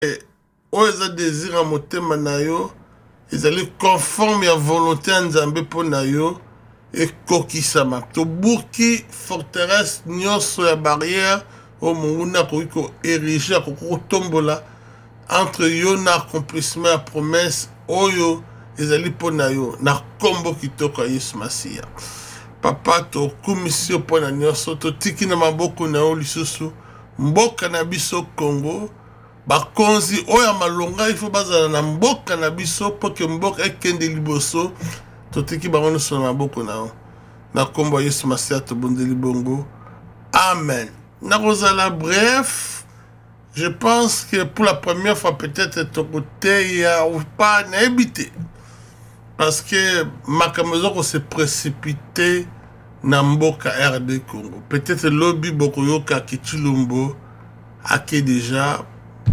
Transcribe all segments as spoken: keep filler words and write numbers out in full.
oyo eza désir ya motema na yo ezali conforme ya volonté ya Nzambe mpo na yo ekokisama. Tobuki forteresse nyonso ya barrière oyo monguna akoki koérige akoki kotombola entre yo na accomplissement ya promesse oyo ezali mpo na yo na kombo kitoko ya Yesu Masiya. Papa tokumisi yo mpo na nyonso totiki na maboko na yo lisusu mboka na biso Congo. Bakonzi oya malonga ifo bazala na mboka na biso poke mboka ekende liboso totiki bango nyonso na maboko na yo na kombo ya Yesu Masiya tobondeli bongo. Amen. Nakozala bref, je pense que pour la première fois peut-être ton côté ya ou pas na habité parce que makambo se précipité na mboka R D Congo. Peut-être lobby bokoyoka Kitulumbo ake déjà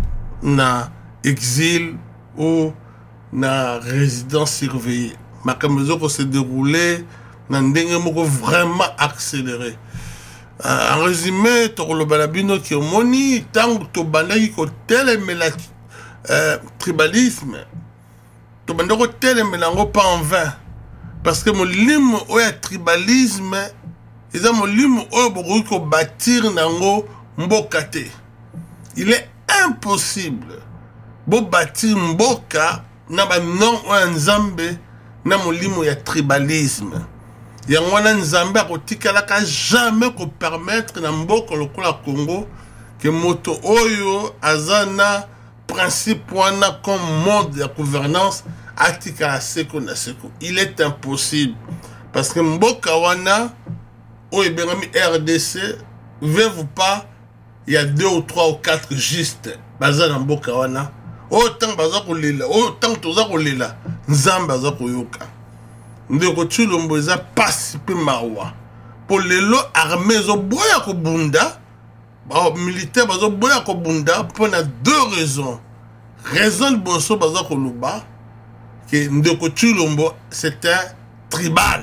na exil ou na résidence surveillée. Makambo se déroulé na ndenge moko vraiment accéléré. Euh, en résumé, Torolobalabino qui omoni tant to bandaki ko telemela euh, tribalisme. To bandako telemelango pas en vain parce que mon lim oya tribalisme eza mon lim oyo bokoki ko bâtir nango mbokate. Il est impossible bo bâtir mboka na ba non oya Nzambe na molimo ya tribalisme. Yango wana Nzambe akotikalaka jamais ko permettre na mboka lokola Congo que moto oyo azana principe wana comme mode de gouvernance atikala seko na seko. Il est impossible parce que mboka wana oyo bengami R D C, veut-vous pas, il y a deux ou trois ou quatre juste baza na mboka wana autant baza kolela autant toza kolela Nzambe baza koyoka. Ndeko Tshilombo eza pasi pe mawa po lelo armée zo boya ko bunda ba militaire bazo boya ko bunda pour na deux raisons. Raison de boso baza ko luba que Ndeko Tshilombo c'est un tribal.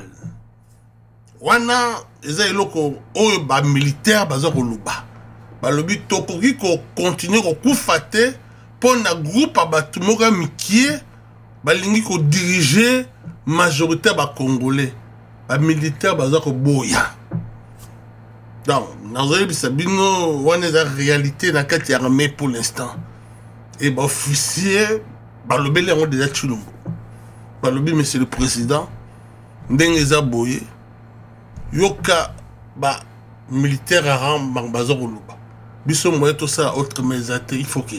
Wana eza eloko oyo ba militaire baza ko luba. Ba lobi tokoki ko continuer ko kufate pour na groupe abatu moka mikie balingi ko diriger majorité ba congolais ba militaire baza ko boya. Donc nazoyebi sabino wana za réalité na kati ya armée pour l'instant. Et ba officier ba lobeli yango déjà Tshilombo. Ba lobi monsieur le président ndenge za boye yoka ba militaire aram ba baza ko luba. Biso moye to ça autre mais il faut qu'il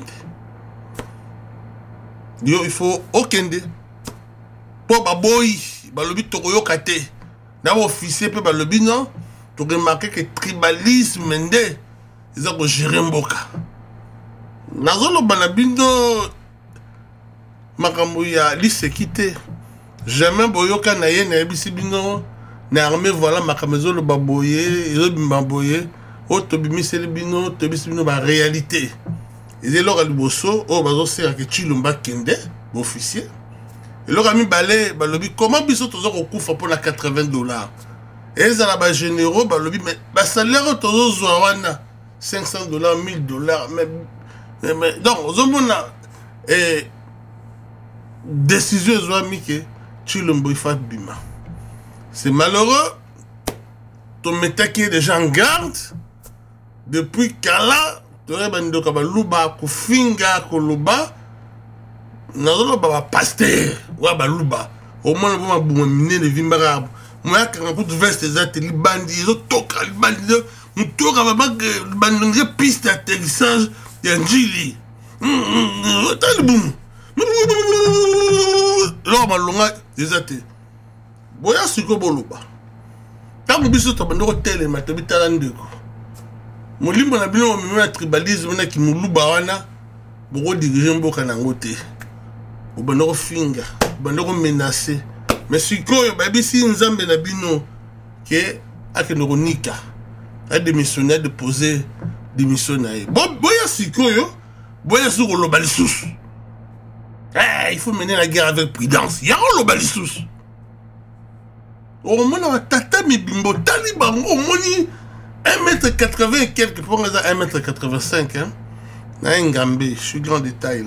Yo il faut okende. Po baboy balobi tokoyoka te na officier pe balobi non to remarquer que tribalisme nde eza ko gérer mboka nazolo bana bindo makambo ya lisekite jamais boyoka na ye na ebisi bino na armée voilà makambo zolo baboye yo bimbaboye o to bimiseli bino to bisi bino ba réalité ezelo loka liboso o bazo sera que Tshilombo kende officier. Et le ami balé, balobi, comment biso tozo kokufa pour la quatre-vingts dollars? Et ils ont la généraux, balobi, mais bah salaire tozo zouawana cinq cents dollars, mille dollars, mais, mais, mais donc, zomona, et décision zouami que Tshilombo ifat bima. C'est malheureux, ton métier qui est déjà en garde, depuis Kala, t'aurais bando kabaluba, kufinga, koluba, nazolo baba pasteur wa baluba au moins ba bu mine de vimbara moi ka ko veste zate li bandi zo toka li bandi mutoka baba bandi piste atterrissage ya njili tali bum lo malonga zate boya siko boluba tangu biso to bando tele mate bitala ndeko molimbo na bino mo tribalisme na ki muluba wana boko diriger mboka na ngote. Ou bandoko finga, bandoko menacé. Mais si quoi, baby si Nzambe na bino que akendoko nika, a démissionné de poser démission na ye. Bon, boya si quoi yo, boya sur le balisous. Eh, il faut mener la guerre avec prudence. Y'a le balisous. Au moment où tata mi bimbo taliban, au moni un mètre quatre-vingts et quelques, pour un mètre quatre-vingt-cinq, hein. Na Ngambe, je suis grand détail.